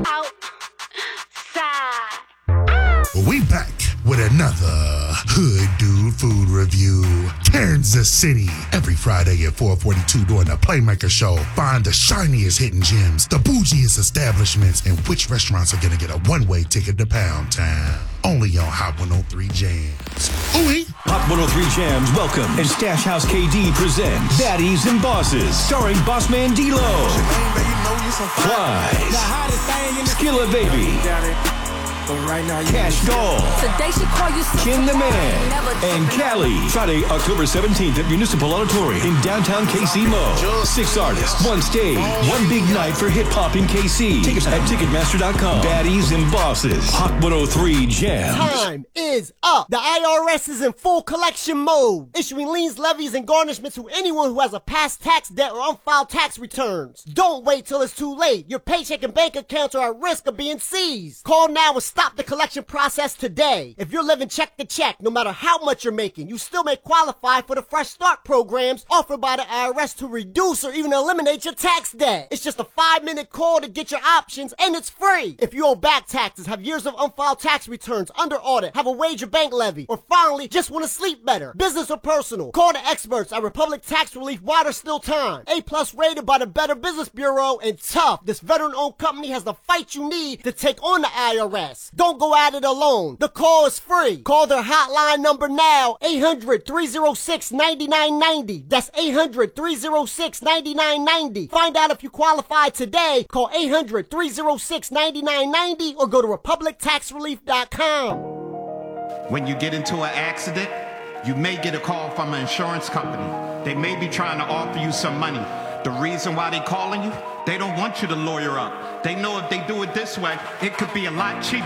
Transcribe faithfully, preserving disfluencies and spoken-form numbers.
Outside. We back with another Hood Dude Food Review. Kansas City. Every Friday at four forty-two during the Playmaker Show. Find the shiniest hidden gems, the bougiest establishments, and which restaurants are going to get a one-way ticket to Pound Town. Only on Hot one oh three Jams. Ooh-wee. Hot one oh three Jams welcome and Stash House K D presents Baddies and Bosses, starring Bossman D-Lo, Plies, Skilla Baby, Cash Doll, Ken the Man, and Cali. Friday, October seventeenth at Municipal Auditorium in downtown K C Mo. Six artists, one stage, one big night for hip-hop in K C. Tickets at Ticketmaster dot com. Baddies and Bosses, Hot one oh three Jams. Time is up. The I R S is in full collection mode, issuing liens, levies, and garnishments to anyone who has a past tax debt or unfiled tax returns. Don't wait till it's too late. Your paycheck and bank accounts are at risk of being seized. Call now and stop the collection process today. If you're living check to check, no matter how much you're making, you still may qualify for the Fresh Start programs offered by the I R S to reduce or even eliminate your tax debt. It's just a five-minute call to get your options, and it's free. If you owe back taxes, have years of unfiled tax returns, under audit, have a wage or bank levy, or finally just want to sleep better, business or personal, call the experts at Republic Tax Relief while there's still time. A-plus rated by the Better Business Bureau, and tough, this veteran-owned company has the fight you need to take on the I R S. Don't go at it alone. The call is free. Call their hotline number now, eight hundred, three oh six, nine nine nine oh. That's eight hundred, three oh six, nine nine nine oh. Find out if you qualify today. Call eight hundred, three oh six, nine nine nine oh or go to Republic Tax Relief dot com. When you get into an accident, you may get a call from an insurance company. They may be trying to offer you some money. The reason why they're calling you, they don't want you to lawyer up. They know if they do it this way, it could be a lot cheaper.